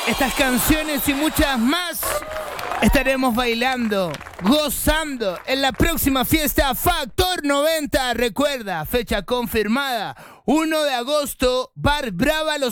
Estas canciones y muchas más estaremos bailando, gozando en la próxima fiesta Factor 90. Recuerda, fecha confirmada, 1 de agosto, Bar Brava Los